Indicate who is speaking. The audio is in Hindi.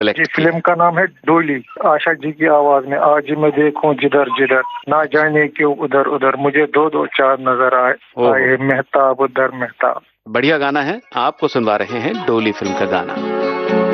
Speaker 1: सेलेक्ट
Speaker 2: जी, फिल्म का नाम है डोली। आशा जी की आवाज में, आज मैं देखूं जिधर जिधर, ना जाने क्यों उधर उधर, मुझे दो दो चार नजर आए, मेहताब उधर मेहताब।
Speaker 1: बढ़िया गाना है, आपको सुनवा रहे हैं डोली फिल्म का गाना।